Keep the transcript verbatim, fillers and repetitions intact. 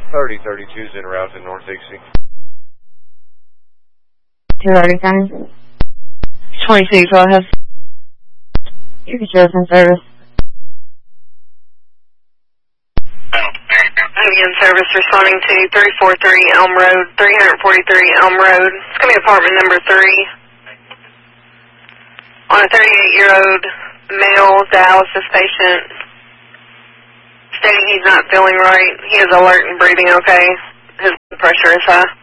thirty thirty-two is en route to North Dixie. two thirty-seven. twenty-six, go ahead. You can show us in service. Again, service responding to three forty-three Elm Road, three forty-three Elm Road. It's going to be apartment number three. On a thirty-eight-year-old male dialysis patient, stating he's not feeling right. He is alert and breathing okay. His blood pressure is high.